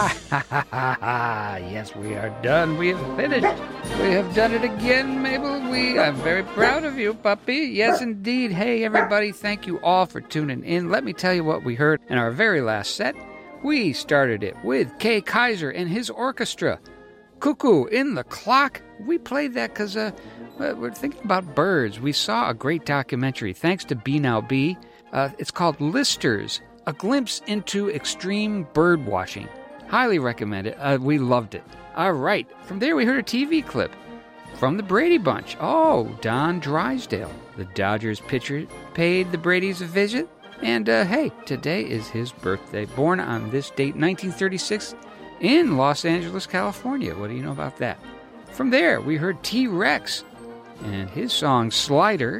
ha, ha, ha, ha. Yes, we are done. We have finished. We have done it again, Mabel. I'm very proud of you, puppy. Yes, indeed. Hey, everybody, thank you all for tuning in. Let me tell you what we heard in our very last set. We started it with Kay Kaiser and his orchestra. Cuckoo in the Clock. We played that because we're thinking about birds. We saw a great documentary, thanks to Be Now Be. It's called Listers, a glimpse into extreme bird watching. Highly recommend it. We loved it. All right. From there, we heard a TV clip from the Brady Bunch. Oh, Don Drysdale, the Dodgers pitcher, paid the Bradys a visit. And, hey, today is his birthday. Born on this date, 1936, in Los Angeles, California. What do you know about that? From there, we heard T-Rex and his song Slider.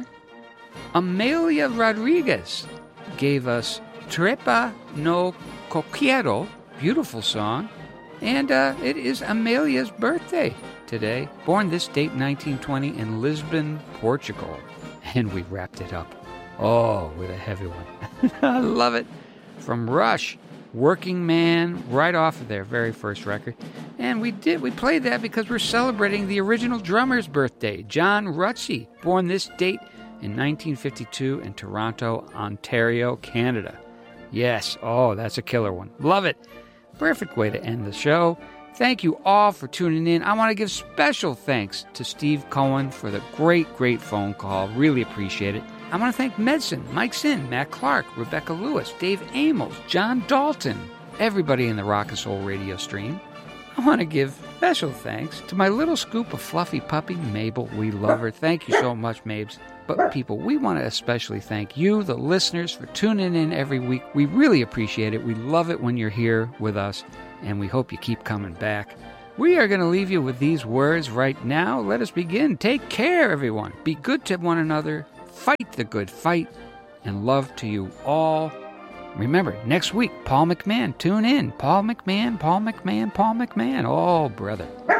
Amelia Rodriguez gave us Trepa no Coquero, beautiful song. And it is Amelia's birthday today. Born this date, 1920, in Lisbon, Portugal. And we wrapped it up. Oh, with a heavy one. I love it. From Rush, Working Man, right off of their very first record. And we played that because we're celebrating the original drummer's birthday, John Rutsey, born this date in 1952 in Toronto, Ontario, Canada. Yes, oh, that's a killer one. Love it. Perfect way to end the show. Thank you all for tuning in. I want to give special thanks to Steve Cohen for the great, great phone call. Really appreciate it. I want to thank Medson, Mike Sin, Matt Clark, Rebecca Lewis, Dave Amos, John Dalton, everybody in the Rock and Soul radio stream. I want to give special thanks to my little scoop of fluffy puppy, Mabel. We love her. Thank you so much, Mabes. But people, we want to especially thank you, the listeners, for tuning in every week. We really appreciate it. We love it when you're here with us, and we hope you keep coming back. We are going to leave you with these words right now. Let us begin. Take care, everyone. Be good to one another. Fight the good fight, and love to you all. Remember, next week, Paul McMahon. Tune in. Paul McMahon. Oh, brother.